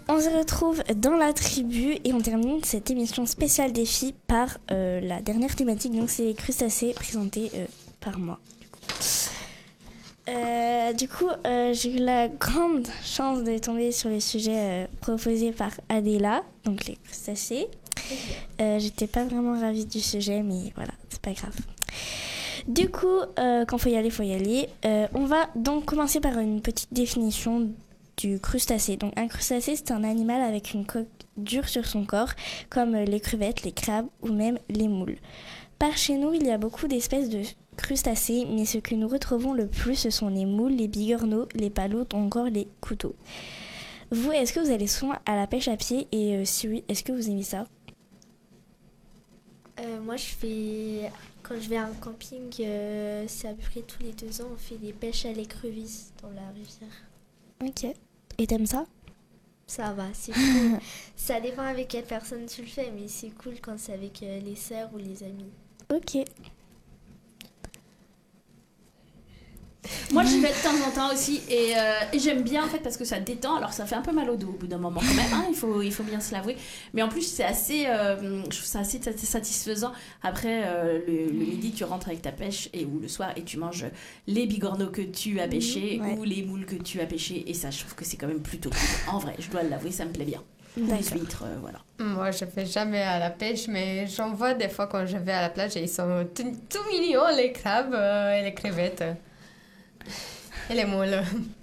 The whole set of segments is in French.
On se retrouve dans la tribu et on termine cette émission spéciale défi par la dernière thématique. Donc c'est les crustacés présentés par moi. Du coup, j'ai eu la grande chance de tomber sur le sujet proposé par Adela, donc les crustacés. J'étais pas vraiment ravie du sujet, mais voilà, c'est pas grave. Du coup, quand faut y aller, faut y aller. On va donc commencer par une petite définition du crustacé. Donc un crustacé, c'est un animal avec une coque dure sur son corps, comme les crevettes, les crabes ou même les moules. Par chez nous, il y a beaucoup d'espèces de crustacés, mais ce que nous retrouvons le plus, ce sont les moules, les bigorneaux, les palourdes ou encore les couteaux. Vous, est-ce que vous allez souvent à la pêche à pied et si oui, est-ce que vous aimez ça? Moi, quand je vais à un camping, c'est à peu près tous les 2 ans, on fait des pêches à l'écrevisse dans la rivière. Ok. Et t'aimes ça? Ça va, c'est cool. Ça dépend avec quelle personne tu le fais, mais c'est cool quand c'est avec les sœurs ou les amis. Ok. Moi, j'y vais de temps en temps aussi et j'aime bien en fait parce que ça détend. Alors, ça fait un peu mal au dos au bout d'un moment quand même, hein, il faut bien se l'avouer. Mais en plus, c'est assez, je trouve ça assez satisfaisant. Après, le midi, tu rentres avec ta pêche ou le soir et tu manges les bigorneaux que tu as pêchés ou les moules que tu as pêchés. Et ça, je trouve que c'est quand même plutôt cool. En vrai, je dois l'avouer, ça me plaît bien. Les huîtres, voilà. Moi, je vais jamais à la pêche, mais j'en vois des fois quand je vais à la plage et ils sont tout mignons, les crabes et les crevettes. Et les moules.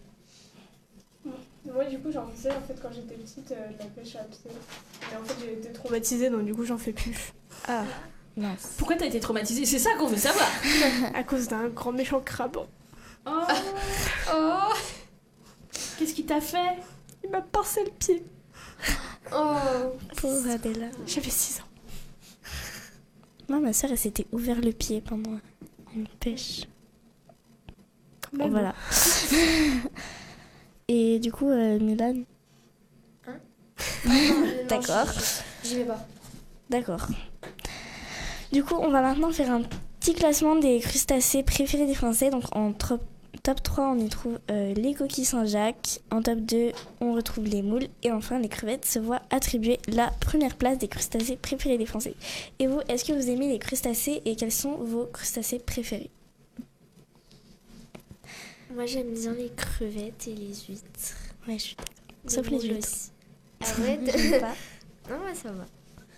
Moi, du coup, j'en faisais en fait quand j'étais petite, la pêche à pied. Et en fait, j'ai été traumatisée, donc du coup, j'en fais plus. Ah, mince. Pourquoi t'as été traumatisée? C'est ça qu'on veut savoir. À cause d'un grand méchant crabe. Oh. Qu'est-ce qu'il t'a fait? Il m'a pincé le pied. Oh. Pauvre Adela. J'avais 6 ans. Moi, ma soeur, elle s'était ouvert le pied pendant une pêche. Même. Voilà. Et du coup, Milan? D'accord. J'y vais pas. D'accord. Du coup, on va maintenant faire un petit classement des crustacés préférés des Français. Donc en top 3, on y trouve les coquilles Saint-Jacques. En top 2, on retrouve les moules. Et enfin, les crevettes se voient attribuer la première place des crustacés préférés des Français. Et vous, est-ce que vous aimez les crustacés et quels sont vos crustacés préférés? Moi, j'aime bien les crevettes et les huîtres. Ouais, je suis d'accord. Sauf les moules huîtres. aussi. Ah ouais? Pas. Non, moi, ça va.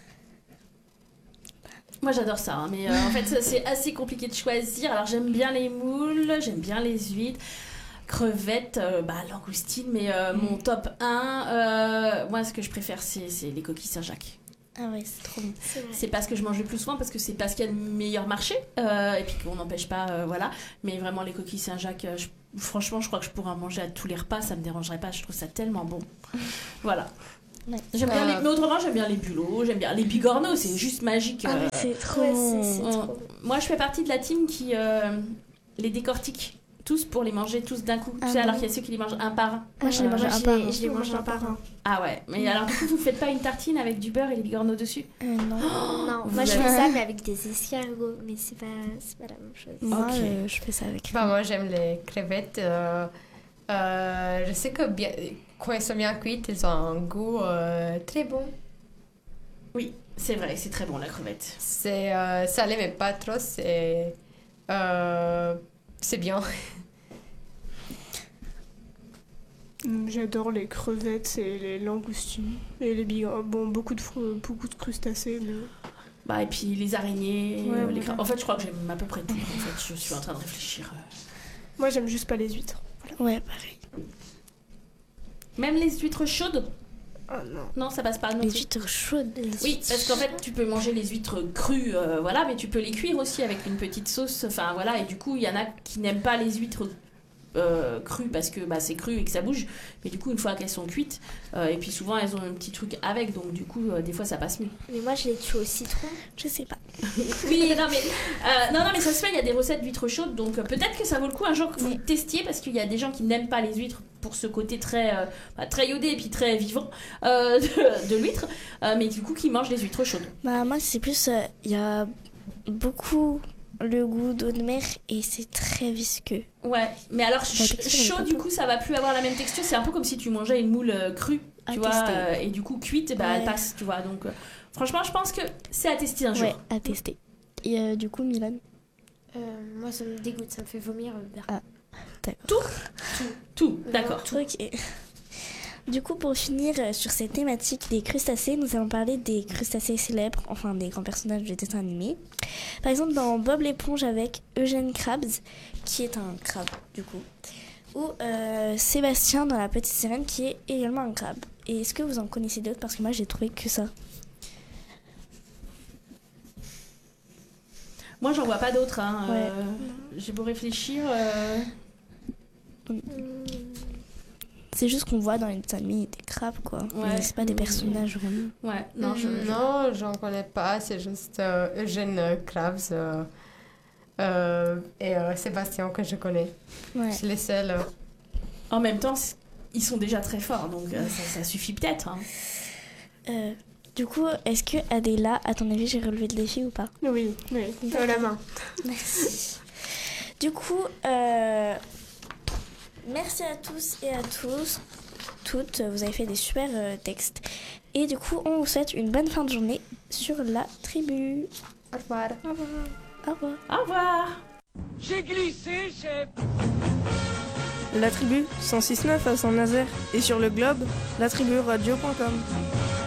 Moi j'adore ça, hein, mais en fait c'est assez compliqué de choisir. Alors j'aime bien les moules, j'aime bien les huîtres, crevettes, langoustines, mais mon top 1, moi ce que je préfère c'est les coquilles Saint-Jacques. Ah ouais, c'est trop bon. C'est pas ce que je mange le plus souvent parce que c'est pas ce qu'il y a de meilleur marché et puis qu'on n'empêche pas, voilà. Mais vraiment les coquilles Saint-Jacques, franchement je crois que je pourrais en manger à tous les repas, ça me dérangerait pas, je trouve ça tellement bon. Voilà. Ouais. J'aime bien mais autrement j'aime bien les bulots, j'aime bien les bigorneaux, c'est juste magique. Ah oui, c'est trop Ouais, bon. c'est trop. Moi je fais partie de la team qui les décortique tous pour les manger tous d'un coup. Ah tu sais, bon. alors qu'il y a ceux qui les mangent un par un. Moi, je les mange un par un. Je les mange un par un. Ah ouais, mais alors du coup vous faites pas une tartine avec du beurre et les bigorneaux dessus? Non. Non, Vous moi je avez- fais ça mais avec des escargots, mais c'est pas la même chose. Moi, Ok. je fais ça avec. Moi, j'aime les crevettes. Je sais que quand elles sont bien cuites, elles ont un goût très bon. Oui, c'est vrai, c'est très bon la crevette. C'est salé, mais pas trop. C'est bien. J'adore les crevettes et les langoustines. Et les bigorneaux. Bon, beaucoup de crustacés, mais... Bah et puis les araignées, Ouais, les voilà. crabes. En fait je crois que j'aime à peu près tout. En fait je suis en train de réfléchir. Moi, j'aime juste pas les huîtres. Ouais, pareil. Même les huîtres chaudes? Ah non. Non, ça passe pas non Les plus. huîtres chaudes. Oui, parce qu'en fait, tu peux manger les huîtres crues, voilà, mais tu peux les cuire aussi avec une petite sauce. Enfin, voilà, et du coup, il y en a qui n'aiment pas les huîtres crues parce que c'est cru et que ça bouge. Mais du coup, une fois qu'elles sont cuites, et puis souvent, elles ont un petit truc avec, donc du coup, des fois, ça passe mieux. Mais moi je les tue au citron. Je sais pas. Oui, non, mais ça se fait, il y a des recettes d'huîtres chaudes, donc peut-être que ça vaut le coup un jour que vous testiez, parce qu'il y a des gens qui n'aiment pas les huîtres pour ce côté très iodé et puis très vivant de l'huître, mais du coup qui mangent les huîtres chaudes. Bah, moi, c'est plus. Il y a beaucoup le goût d'eau de mer et c'est très visqueux. Ouais, mais alors La texture est chaud pas du bonne. coup ça va plus avoir la même texture, c'est un peu comme si tu mangeais une moule crue, tu À vois, tester. et du coup cuite, et bah, elle Ouais. passe, tu vois. Donc franchement je pense que c'est à tester un jour. Ouais, à tester. Et du coup, Milan, Moi, ça me dégoûte, ça me fait vomir. d'accord. Tout, d'accord. Ok. Du coup, pour finir sur cette thématique des crustacés, nous allons parler des crustacés célèbres, enfin des grands personnages de dessins animés. Par exemple, dans Bob l'éponge avec Eugène Krabs, qui est un crabe, du coup. Ou Sébastien dans La Petite Sirène, qui est également un crabe. Et est-ce que vous en connaissez d'autres? Parce que moi, j'ai trouvé que ça. Moi j'en vois pas d'autres, hein. Ouais. J'ai beau réfléchir. C'est juste qu'on voit dans les dessins animés des crabes, quoi. Ouais. Mais c'est pas des personnages vraiment. Ouais, non, Non, j'en connais pas. C'est juste Eugène Krabs et Sébastien que je connais. Ouais. C'est les seuls. En même temps, ils sont déjà très forts, donc ça suffit peut-être. Hein. Du coup, est-ce que Adéla, à ton avis, j'ai relevé le défi ou pas? Oui, dans la main. Merci. Du coup, merci à tous et à toutes. Vous avez fait des super textes. Et du coup, on vous souhaite une bonne fin de journée sur la tribu. Au revoir. Au revoir. Au revoir. Au revoir. J'ai glissé, chef. La tribu 106.9 à Saint-Nazaire et sur le globe, latriburadio.com.